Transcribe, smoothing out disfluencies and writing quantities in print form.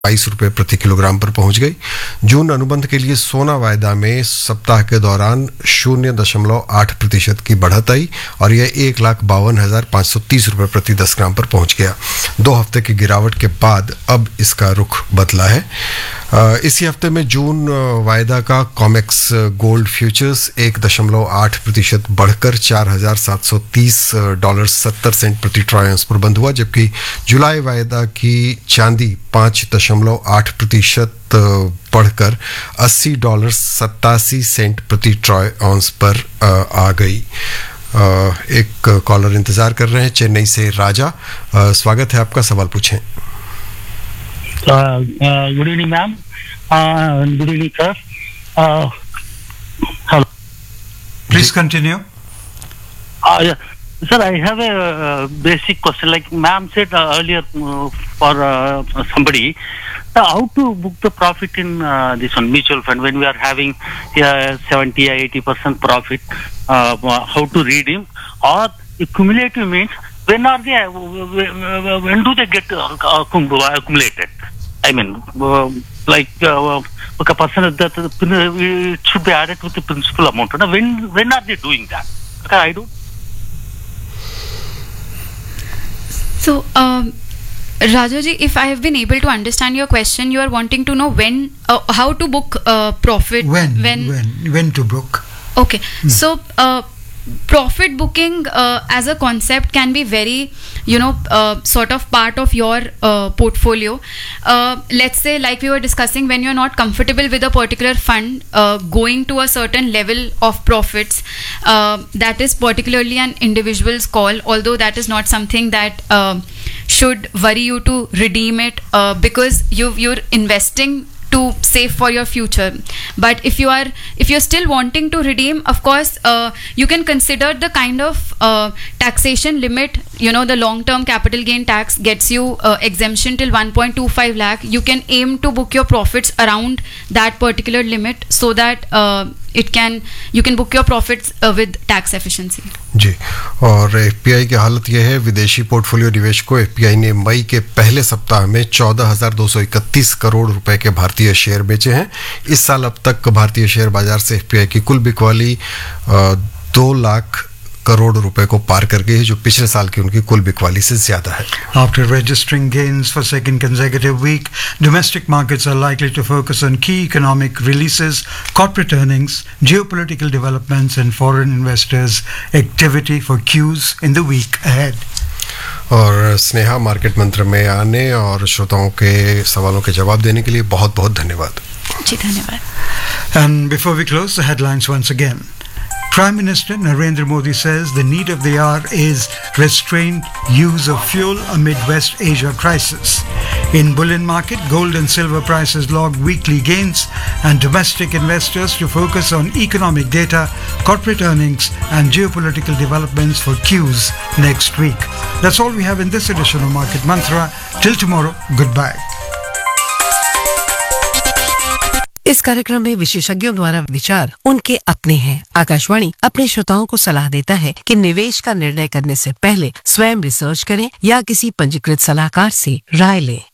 ₹22 प्रति किलोग्राम पर पहुंच गई। जून अनुबंध के लिए सोना वायदा में सप्ताह के दौरान 0.8% की बढ़त आई और यह ₹1,52,530 प्रति 10 ग्राम पर पहुंच गया। 2 हफ्ते की गिरावट के बाद अब इसका रुख बदला है। इसी हफ्ते में जून वायदा का कॉमेक्स गोल्ड फ्यूचर्स 1.8% बढ़कर $4,730.70 प्रति ट्रॉय ऑunce पर बंद हुआ, जबकि जुलाई वायदा की चांदी 5.8% बढ़कर $80.87 प्रति ट्रॉय ऑunce पर आ गई। एक कॉलर इंतजार कर रहे हैं चेन्नई से। राजा, स्वागत है आपका, सवाल पूछें। Good evening, ma'am. Good evening, sir. Hello. Please continue. Yeah. Sir, I have a basic question. Like ma'am said earlier for somebody, how to book the profit in this one mutual fund when we are having 70 or 80% profit? How to redeem? Or cumulative means when do they get accumulated? I mean, like a person that it should be added with the principal amount. When are they doing that? Okay, I don't. So, Rajaji, if I have been able to understand your question, you are wanting to know when, how to book profit. When to book? Okay, so profit booking as a concept can be very, sort of part of your portfolio. Let's say, like we were discussing, when you're not comfortable with a particular fund going to a certain level of profits, that is particularly an individual's call, although that is not something that should worry you to redeem it, because you're investing to save for your future. But if you're still wanting to redeem, of course you can consider the kind of taxation limit. The long term capital gain tax gets you exemption till 1.25 lakh. You can aim to book your profits around that particular limit, so that you can book your profits with tax efficiency. जी, और FPI की हालत यह है, विदेशी portfolio निवेशकों FPI ने मई के पहले सप्ताह में 14,231 करोड़ रुपए के भारतीय शेयर बेचे हैं। इस साल अब तक भारतीय शेयर बाजार से एफपीआई की कुल बिकवाली 2 लाख करोड़ रुपए को पार कर गई है, जो पिछले साल की उनकी कुल बिकवाली से ज्यादा है। After registering gains for second consecutive week, domestic markets are likely to focus on key economic releases, corporate earnings, geopolitical developments and foreign investors' activity for cues in the week ahead. और Sneha, market मंत्र में आने और श्रोताओं के सवालों के जवाब देने के लिए बहुत बहुत धन्यवाद। जी, धन्यवाद। And before we close, the headlines once again. Prime Minister Narendra Modi says the need of the hour is restrained use of fuel amid West Asia crisis. In bullion market, gold and silver prices logged weekly gains, and domestic investors to focus on economic data, corporate earnings and geopolitical developments for cues next week. That's all we have in this edition of Market Mantra. Till tomorrow, goodbye. इस कार्यक्रम में विशेषज्ञों द्वारा विचार उनके अपने हैं। आकाशवाणी अपने श्रोताओं को सलाह देता है कि निवेश का निर्णय करने से पहले स्वयं रिसर्च करें या किसी पंजीकृत सलाहकार से राय लें।